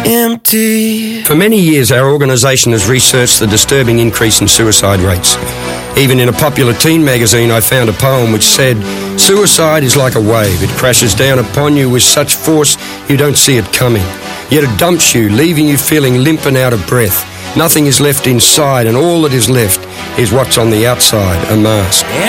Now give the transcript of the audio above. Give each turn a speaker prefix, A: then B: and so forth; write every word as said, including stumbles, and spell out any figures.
A: empty.
B: For many years, our organisation has researched the disturbing increase in suicide rates. Even in a popular teen magazine, I found a poem which said, "Suicide is like a wave. It crashes down upon you with such force you don't see it coming. Yet it dumps you, leaving you feeling limp and out of breath. Nothing is left inside, and all that is left is what's on the outside, a mask."